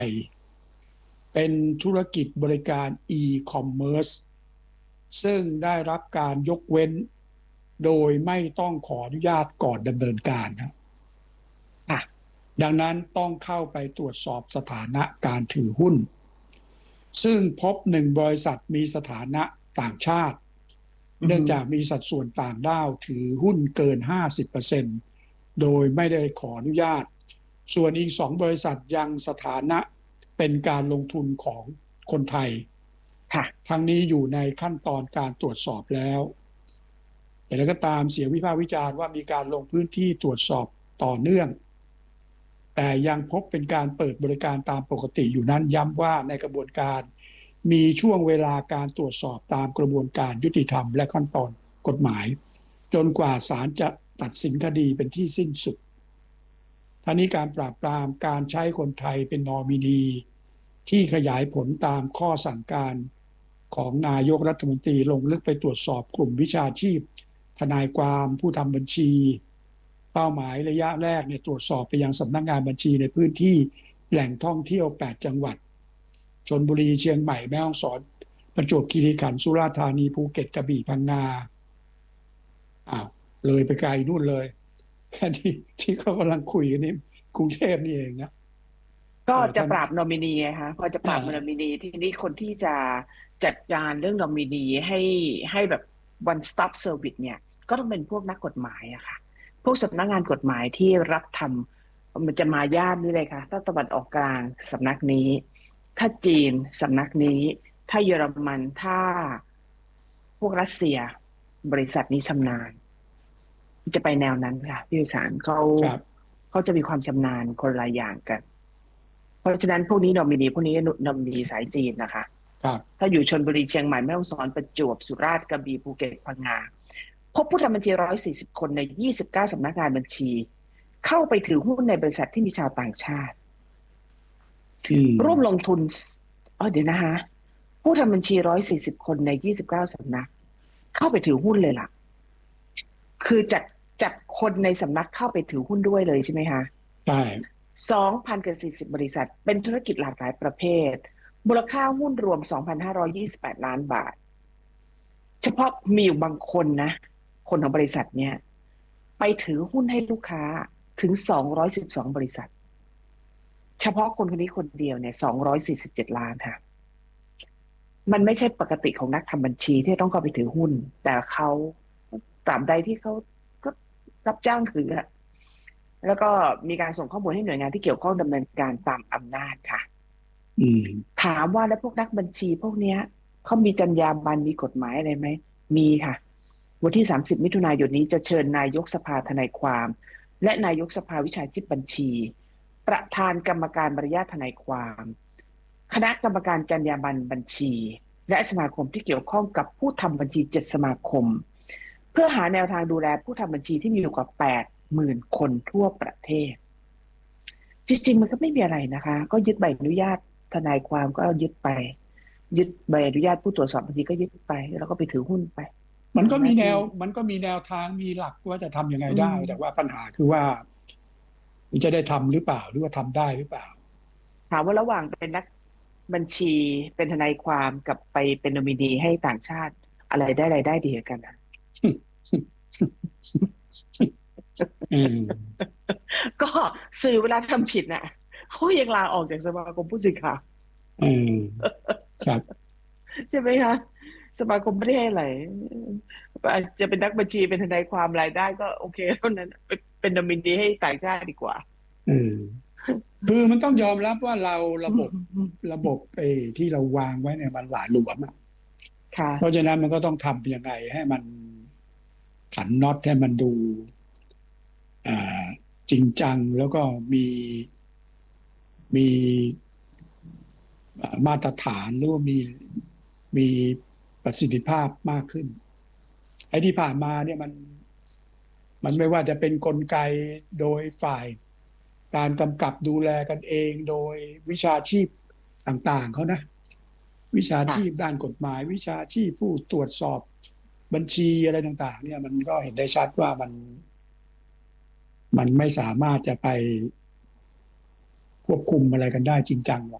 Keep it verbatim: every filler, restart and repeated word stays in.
เป็นธุรกิจบริการ e-commerce ซึ่งได้รับการยกเว้นโดยไม่ต้องขออนุญาตก่อนดำเนินการนะดังนั้นต้องเข้าไปตรวจสอบสถานะการถือหุ้นซึ่งพบหนึ่งบริษัทมีสถานะต่างชาติเนื่องจากมีสัดส่วนต่างด้าวถือหุ้นเกิน ห้าสิบเปอร์เซ็นต์ โดยไม่ได้ขออนุญาตส่วนอีกสองบริษัทยังสถานะเป็นการลงทุนของคนไทยทั้งนี้อยู่ในขั้นตอนการตรวจสอบแล้วแต่แล้วก็ตามเสียงวิพากษ์วิจารณ์ว่ามีการลงพื้นที่ตรวจสอบต่อเนื่องแต่ยังพบเป็นการเปิดบริการตามปกติอยู่นั้นย้ำว่าในกระบวนการมีช่วงเวลาการตรวจสอบตามกระบวนการยุติธรรมและขั้นตอนกฎหมายจนกว่าศาลจะตัดสินคดีเป็นที่สิ้นสุดทั้งนี้การปราบปรามการใช้คนไทยเป็นนอมินีที่ขยายผลตามข้อสั่งการของนายกรัฐมนตรีลงลึกไปตรวจสอบกลุ่มวิชาชีพทนายความผู้ทำบัญชีเป้าหมายระยะแรกเนี่ยตรวจสอบไปยังสำนักงานบัญชีในพื้นที่แหล่งท่องเที่ยวแปดจังหวัดชลบุรีเชียงใหม่แม่ฮ่องสอนประจวบคีรีขันธ์สุราษฎร์ธานีภูเก็ตกระบี่พังงาอ้าวเลยไปไกลนู่นเลยแค่ที่ที่เขากำลังคุยกันนี่กรุงเทพนี่เองนะก็จะปราบนอมินีไงคะพอจะปราบนอมินีที่นี่คนที่จะจัดการเรื่องนอมินีให้ให้แบบ one stop service เนี่ยก็ต้องเป็นพวกนักกฎหมายอะค่ะพวกสำนักงานกฎหมายที่รับทำมันจะมาย่านนี่เลยค่ะถ้าตะวันออกกลางสำนักนี้ถ้าจีนสำนักนี้ถ้าเยอรมันถ้าพวกรัสเซียบริษัทนี้ชำนาญจะไปแนวนั้นค่ะพี่วิสารเขาเขาจะมีความชำนาญคนละอย่างกันเพราะฉะนั้นพวกนี้นอมินีพวกนี้นอมินีสายจีนนะคะถ้าอยู่ชลบุรีเชียงใหม่แม่ฮ่องสอนประจวบสุราษฎร์กระบี่ภูเก็ตพังงาพบผู้ทำบัญชีหนึ่งร้อยสี่สิบคนในยี่สิบเก้าสำนักงานบัญชีเข้าไปถือหุ้นในบริษัทที่มีชาวต่างชาติร่วมลงทุนอ๋อเดี๋ยวนะคะผู้ทำบัญชีหนึ่งร้อยสี่สิบคนในยี่สิบเก้าสำนักเข้าไปถือหุ้นเลยล่ะคือจัดจัดคนในสำนักเข้าไปถือหุ้นด้วยเลยใช่ไหมคะใช่สองพันกับสี่สิบบริษัทเป็นธุรกิจหลากหลายประเภทมูลค่าหุ้นรวม สองพันห้าร้อยยี่สิบแปด ล้านบาทเฉพาะมีอยู่บางคนนะคนของบริษัทเนี่ยไปถือหุ้นให้ลูกค้าถึงสองร้อยสิบสองบริษัทเฉพาะคนคนนี้คนเดียวเนี่ยสองร้อยสี่สิบเจ็ดล้านค่ะมันไม่ใช่ปกติของนักทำบัญชีที่ต้องเข้าไปถือหุ้นแต่เขาตราบใดที่เขาก็รับจ้างถือแล้วก็มีการส่งข้อมูลให้หน่วยงานที่เกี่ยวข้องดำเนินการตามอำนาจค่ะถามว่าแล้วพวกนักบัญชีพวกเนี้ยเขามีจรรยาบรรณมีกฎหมายอะไรไหมมีค่ะวันที่สามสิบมิถุนายนนี้จะเชิญนายกสภาทนายความและนายกสภาวิชาชีพบัญชีประธานกรรมการมารยาททนายความคณะกรรมการจรรยาบรรณบัญชีและสมาคมที่เกี่ยวข้องกับผู้ทำบัญชีเจ็ดสมาคมเพื่อหาแนวทางดูแลผู้ทำบัญชีที่มีอยู่กว่าแปดหมื่นคนทั่วประเทศจริงๆมันก็ไม่มีอะไรนะคะก็ยึดใบอนุญาตทนายความก็ยึดไปยึดใบอนุญาตผู้ตรวจสอบบัญชีก็ยึดไปแล้วก็ไปถือหุ้นไปมันก็มีแนวมันก็มีแนวทางมีหลักว่าจะทำยังไงได้แต่ว่าปัญหาคือว่าจะได้ทำหรือเปล่าหรือว่าทำได้หรือเปล่าถามว่าระหว่างเป็นนักบัญชีเป็นทนายความกับไปเป็นนอมินีให้ต่างชาติอะไรได้อะไรได้ดีกันนะก็สื่อเวลาทำผิดน่ะเขายังลาออกจากสมาคมผู้สื่อข่าวครับใช่ไหมคะสมาคมไม่ได้ให้อะไรจะเป็นนักบัญชีเป็นทนายความรายได้ก็โอเคเท่านั้นเป็นนอมินีให้ต่างชาติดีกว่าคือมันต้องยอมรับว่าเราระบบระบบไอ้ที่เราวางไว้เนี่ยมันหละหลวมอ่ะเพราะฉะนั้นมันก็ต้องทำยังไงให้มันขันน็อตให้มันดูจริงจังแล้วก็มีมีมาตรฐานหรือว่ามีมีประสิทธิภาพมากขึ้นไอ้ที่ผ่านมาเนี่ยมันมันไม่ว่าจะเป็นกลไกโดยฝ่ายการกำกับดูแลกันเองโดยวิชาชีพต่างๆเขานะวิชาชีพด้านกฎหมายวิชาชีพผู้ตรวจสอบบัญชีอะไรต่างๆเนี่ยมันก็เห็นได้ชัดว่ามันมันไม่สามารถจะไปคควบคุมอะไรกันได้จริงจังหรอก